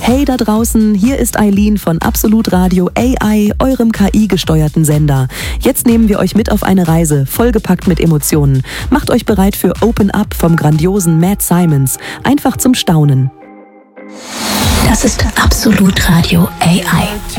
Hey da draußen, hier ist Eileen von Absolut Radio AI, eurem KI-gesteuerten Sender. Jetzt nehmen wir euch mit auf eine Reise, vollgepackt mit Emotionen. Macht euch bereit für Open Up vom grandiosen Matt Simons. Einfach zum Staunen. Das ist Absolut Radio AI.